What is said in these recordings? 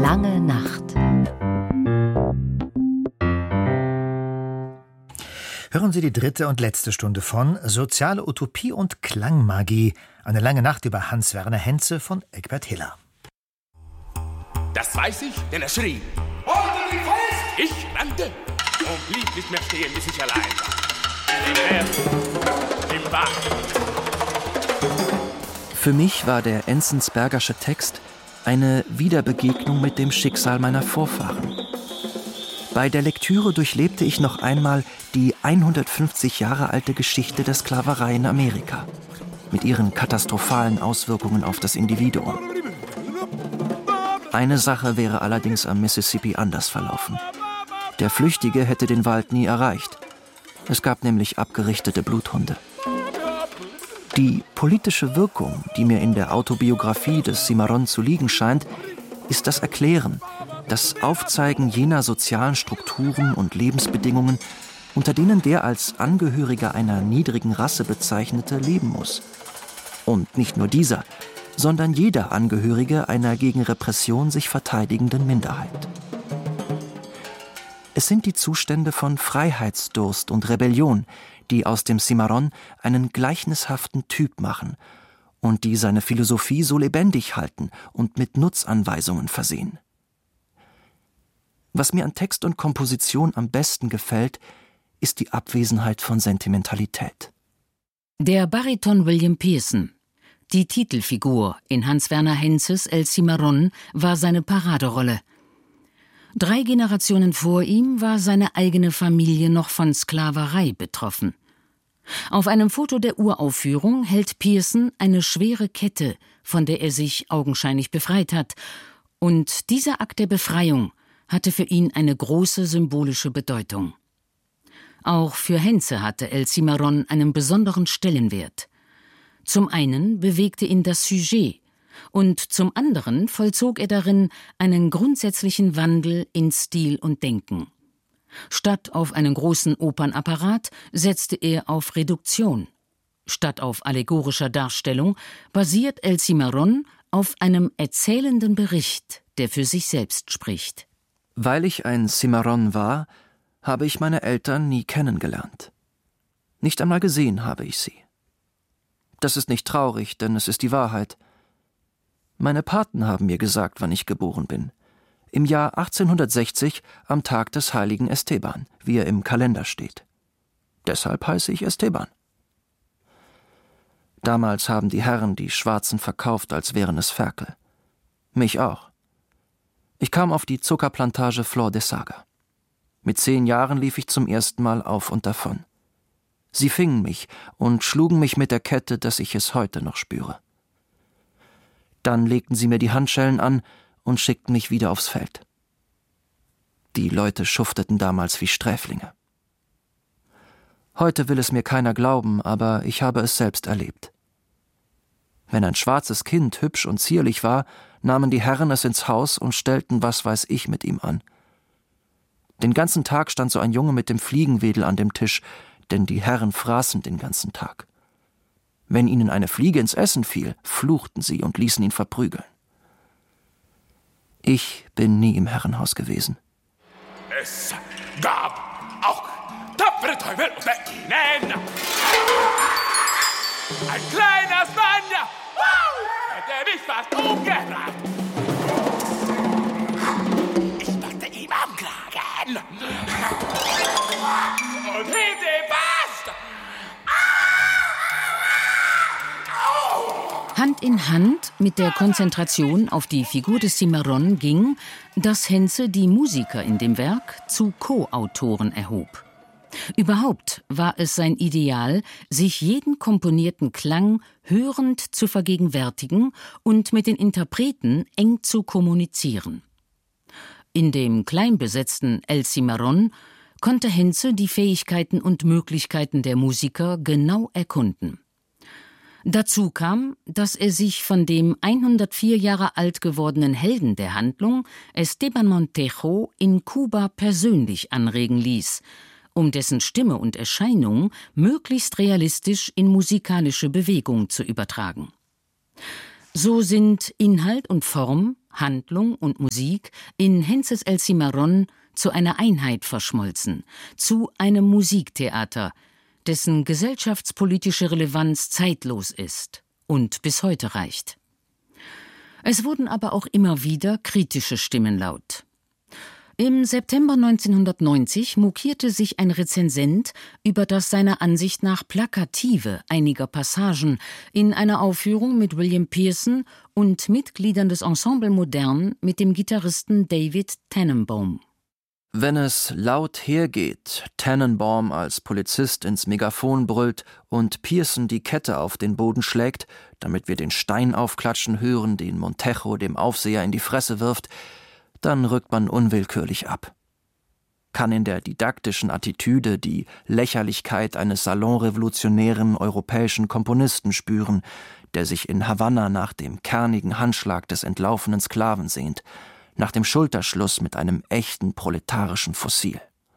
lange Nacht. Hören Sie die dritte und letzte Stunde von Soziale Utopie und Klangmagie. Eine lange Nacht über Hans-Werner Henze von Egbert Hiller. Das weiß ich, denn er schrie: Haltet ihn fest! Ich rannte und blieb nicht mehr stehen, bis ich allein war. Im Wald. Für mich war der Enzensbergersche Text eine Wiederbegegnung mit dem Schicksal meiner Vorfahren. Bei der Lektüre durchlebte ich noch einmal die 150 Jahre alte Geschichte der Sklaverei in Amerika mit ihren katastrophalen Auswirkungen auf das Individuum. Eine Sache wäre allerdings am Mississippi anders verlaufen. Der Flüchtige hätte den Wald nie erreicht. Es gab nämlich abgerichtete Bluthunde. Die politische Wirkung, die mir in der Autobiografie des Cimarron zu liegen scheint, ist das Erklären, das Aufzeigen jener sozialen Strukturen und Lebensbedingungen, unter denen der als Angehöriger einer niedrigen Rasse bezeichnete leben muss. Und nicht nur dieser, sondern jeder Angehörige einer gegen Repression sich verteidigenden Minderheit. Es sind die Zustände von Freiheitsdurst und Rebellion, die aus dem Cimarron einen gleichnishaften Typ machen und die seine Philosophie so lebendig halten und mit Nutzanweisungen versehen. Was mir an Text und Komposition am besten gefällt, ist die Abwesenheit von Sentimentalität. Der Bariton William Pearson, die Titelfigur in Hans-Werner Henzes El Cimarron, war seine Paraderolle. 3 Generationen vor ihm war seine eigene Familie noch von Sklaverei betroffen. Auf einem Foto der Uraufführung hält Pearson eine schwere Kette, von der er sich augenscheinlich befreit hat. Und dieser Akt der Befreiung hatte für ihn eine große symbolische Bedeutung. Auch für Henze hatte El Cimarron einen besonderen Stellenwert. Zum einen bewegte ihn das Sujet und zum anderen vollzog er darin einen grundsätzlichen Wandel in Stil und Denken. Statt auf einen großen Opernapparat setzte er auf Reduktion. Statt auf allegorischer Darstellung basiert El Cimarron auf einem erzählenden Bericht, der für sich selbst spricht. Weil ich ein Cimarron war, habe ich meine Eltern nie kennengelernt. Nicht einmal gesehen habe ich sie. Das ist nicht traurig, denn es ist die Wahrheit. Meine Paten haben mir gesagt, wann ich geboren bin. Im Jahr 1860 am Tag des heiligen Esteban, wie er im Kalender steht. Deshalb heiße ich Esteban. Damals haben die Herren die Schwarzen verkauft, als wären es Ferkel. Mich auch. Ich kam auf die Zuckerplantage Flor de Saga. Mit 10 Jahren lief ich zum ersten Mal auf und davon. Sie fingen mich und schlugen mich mit der Kette, dass ich es heute noch spüre. Dann legten sie mir die Handschellen an und schickten mich wieder aufs Feld. Die Leute schufteten damals wie Sträflinge. Heute will es mir keiner glauben, aber ich habe es selbst erlebt. Wenn ein schwarzes Kind hübsch und zierlich war, nahmen die Herren es ins Haus und stellten was weiß ich mit ihm an. Den ganzen Tag stand so ein Junge mit dem Fliegenwedel an dem Tisch, denn die Herren fraßen den ganzen Tag. Wenn ihnen eine Fliege ins Essen fiel, fluchten sie und ließen ihn verprügeln. Ich bin nie im Herrenhaus gewesen. Es gab auch tapfere Teufel unter ihnen. Ein kleiner Spanier, hätte mich fast umgebracht. Ich packte ihm am Kragen und hielt ihn fast. Hand in Hand mit der Konzentration auf die Figur des Cimarron ging, dass Henze die Musiker in dem Werk zu Co-Autoren erhob. Überhaupt war es sein Ideal, sich jeden komponierten Klang hörend zu vergegenwärtigen und mit den Interpreten eng zu kommunizieren. In dem klein besetzten El Cimarron konnte Henze die Fähigkeiten und Möglichkeiten der Musiker genau erkunden. Dazu kam, dass er sich von dem 104 Jahre alt gewordenen Helden der Handlung, Esteban Montejo, in Kuba persönlich anregen ließ, um dessen Stimme und Erscheinung möglichst realistisch in musikalische Bewegung zu übertragen. So sind Inhalt und Form Handlung und Musik in Henzes El Cimarrón zu einer Einheit verschmolzen, zu einem Musiktheater, dessen gesellschaftspolitische Relevanz zeitlos ist und bis heute reicht. Es wurden aber auch immer wieder kritische Stimmen laut. Im September 1990 mokierte sich ein Rezensent über das seiner Ansicht nach Plakative einiger Passagen in einer Aufführung mit William Pearson und Mitgliedern des Ensemble Modern mit dem Gitarristen David Tannenbaum. Wenn es laut hergeht, Tannenbaum als Polizist ins Megafon brüllt und Pearson die Kette auf den Boden schlägt, damit wir den Stein aufklatschen hören, den Montejo dem Aufseher in die Fresse wirft, dann rückt man unwillkürlich ab. Kann in der didaktischen Attitüde die Lächerlichkeit eines salonrevolutionären europäischen Komponisten spüren, der sich in Havanna nach dem kernigen Handschlag des entlaufenen Sklaven sehnt, nach dem Schulterschluss mit einem echten proletarischen Fossil.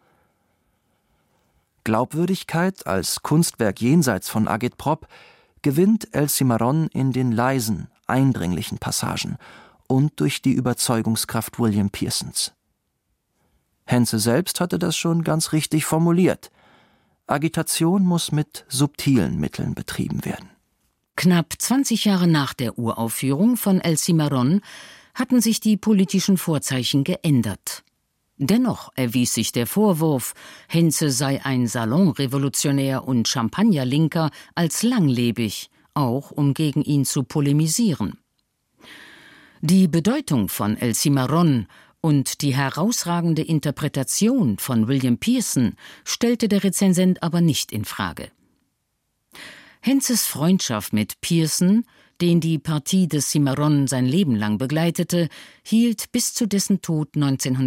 Glaubwürdigkeit als Kunstwerk jenseits von Agitprop gewinnt El Cimarrón in den leisen, eindringlichen Passagen und durch die Überzeugungskraft William Pearsons. Hentze selbst hatte das schon ganz richtig formuliert. Agitation muss mit subtilen Mitteln betrieben werden. Knapp 20 Jahre nach der Uraufführung von El Cimarrón hatten sich die politischen Vorzeichen geändert. Dennoch erwies sich der Vorwurf, Hentze sei ein Salonrevolutionär und Champagnerlinker, als langlebig, auch um gegen ihn zu polemisieren. Die Bedeutung von El Cimarrón und die herausragende Interpretation von William Pearson stellte der Rezensent aber nicht in Frage. Henzes Freundschaft mit Pearson, den die Partie des Cimarrón sein Leben lang begleitete, hielt bis zu dessen Tod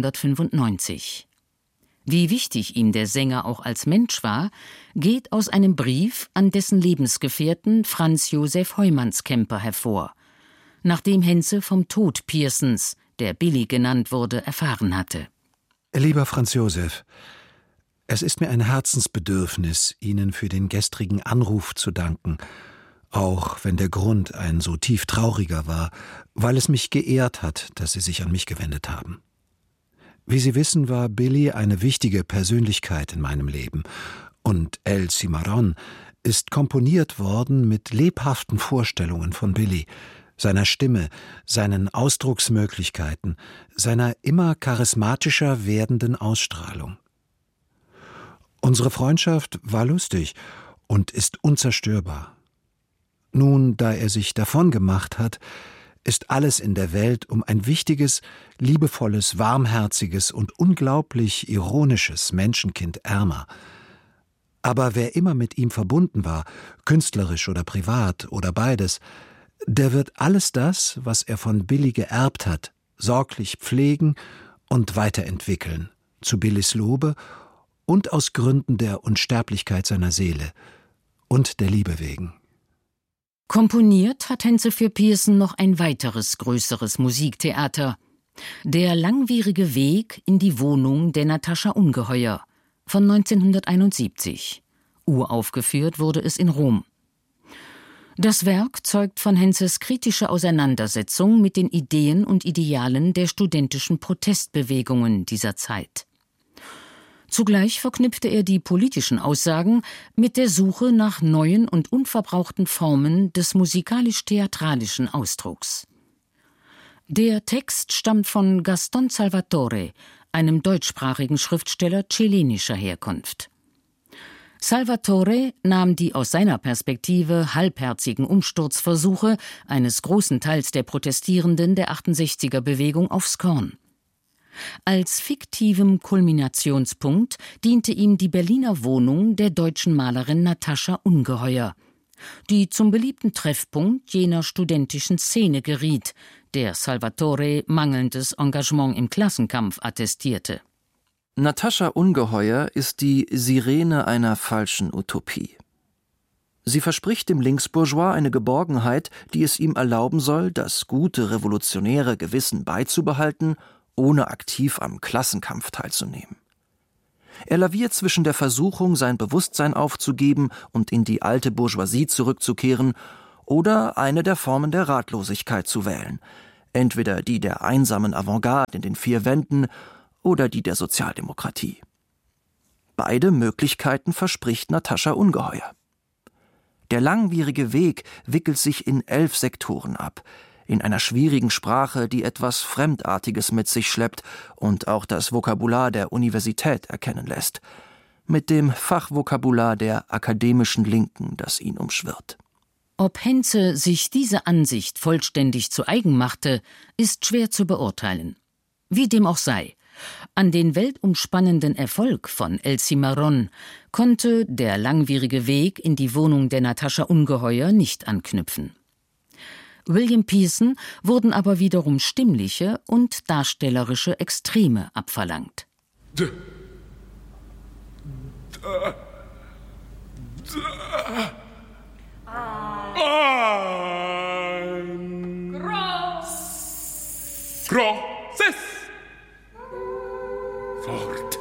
1995. Wie wichtig ihm der Sänger auch als Mensch war, geht aus einem Brief an dessen Lebensgefährten Franz Josef Heumannskemper hervor, nachdem Hentze vom Tod Pearsons, der Billy genannt wurde, erfahren hatte. Lieber Franz Josef, es ist mir ein Herzensbedürfnis, Ihnen für den gestrigen Anruf zu danken, auch wenn der Grund ein so tief trauriger war, weil es mich geehrt hat, dass Sie sich an mich gewendet haben. Wie Sie wissen, war Billy eine wichtige Persönlichkeit in meinem Leben, und El Cimarrón ist komponiert worden mit lebhaften Vorstellungen von Billy, seiner Stimme, seinen Ausdrucksmöglichkeiten, seiner immer charismatischer werdenden Ausstrahlung. Unsere Freundschaft war lustig und ist unzerstörbar. Nun, da er sich davongemacht hat, ist alles in der Welt um ein wichtiges, liebevolles, warmherziges und unglaublich ironisches Menschenkind ärmer. Aber wer immer mit ihm verbunden war, künstlerisch oder privat oder beides, der wird alles das, was er von Billy geerbt hat, sorglich pflegen und weiterentwickeln, zu Billys Lobe und aus Gründen der Unsterblichkeit seiner Seele und der Liebe wegen. Komponiert hat Hentze für Pearson noch ein weiteres größeres Musiktheater: Der langwierige Weg in die Wohnung der Natascha Ungeheuer von 1971. Uraufgeführt wurde es in Rom. Das Werk zeugt von Henzes kritischer Auseinandersetzung mit den Ideen und Idealen der studentischen Protestbewegungen dieser Zeit. Zugleich verknüpfte er die politischen Aussagen mit der Suche nach neuen und unverbrauchten Formen des musikalisch-theatralischen Ausdrucks. Der Text stammt von Gaston Salvatore, einem deutschsprachigen Schriftsteller chilenischer Herkunft. Salvatore nahm die aus seiner Perspektive halbherzigen Umsturzversuche eines großen Teils der Protestierenden der 68er-Bewegung aufs Korn. Als fiktivem Kulminationspunkt diente ihm die Berliner Wohnung der deutschen Malerin Natascha Ungeheuer, die zum beliebten Treffpunkt jener studentischen Szene geriet, der Salvatore mangelndes Engagement im Klassenkampf attestierte. Natascha Ungeheuer ist die Sirene einer falschen Utopie. Sie verspricht dem Linksbourgeois eine Geborgenheit, die es ihm erlauben soll, das gute revolutionäre Gewissen beizubehalten, ohne aktiv am Klassenkampf teilzunehmen. Er laviert zwischen der Versuchung, sein Bewusstsein aufzugeben und in die alte Bourgeoisie zurückzukehren, oder eine der Formen der Ratlosigkeit zu wählen, entweder die der einsamen Avantgarde in den 4 Wänden oder die der Sozialdemokratie. Beide Möglichkeiten verspricht Natascha ungeheuer. Der langwierige Weg wickelt sich in 11 Sektoren ab, in einer schwierigen Sprache, die etwas Fremdartiges mit sich schleppt und auch das Vokabular der Universität erkennen lässt, mit dem Fachvokabular der akademischen Linken, das ihn umschwirrt. Ob Hentze sich diese Ansicht vollständig zu eigen machte, ist schwer zu beurteilen. Wie dem auch sei, an den weltumspannenden Erfolg von Elsie Marron konnte der langwierige Weg in die Wohnung der Natascha Ungeheuer nicht anknüpfen. William Pearson wurden aber wiederum stimmliche und darstellerische Extreme abverlangt. Großes Wort.